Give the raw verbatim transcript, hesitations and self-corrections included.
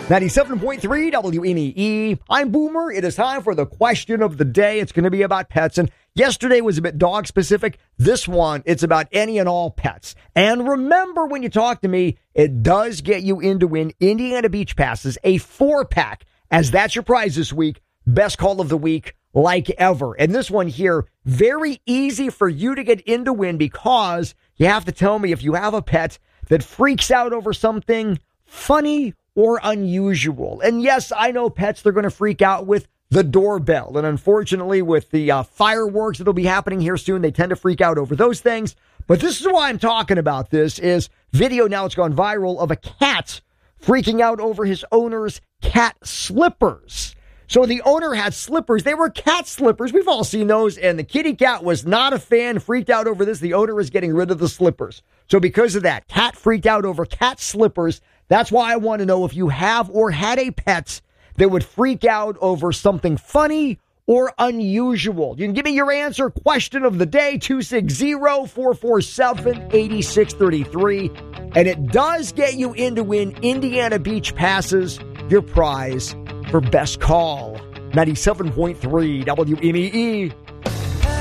ninety-seven point three W N E E. I'm Boomer. It is time for the question of the day. It's going to be about pets. And yesterday was a bit dog specific. This one, it's about any and all pets. And remember, when you talk to me, it does get you in to win Indiana Beach passes, a four pack, as that's your prize this week. Best call of the week, like ever. And this one here, very easy for you to get in to win because you have to tell me if you have a pet that freaks out over something funny or unusual. And yes, I know pets, they're going to freak out with the doorbell. And unfortunately, with the uh, fireworks that'll be happening here soon, they tend to freak out over those things. But this is why I'm talking about this, is video now it's gone viral of a cat freaking out over his owner's cat slippers. So the owner had slippers. They were cat slippers. We've all seen those. And the kitty cat was not a fan, freaked out over this. The owner is getting rid of the slippers. So because of that, cat freaked out over cat slippers. That's why I want to know if you have or had a pet that would freak out over something funny or unusual. You can give me your answer. Question of the day, two six zero, four four seven, eight six three three. And it does get you in to win Indiana Beach passes, your prize for best call. ninety-seven point three W N E E.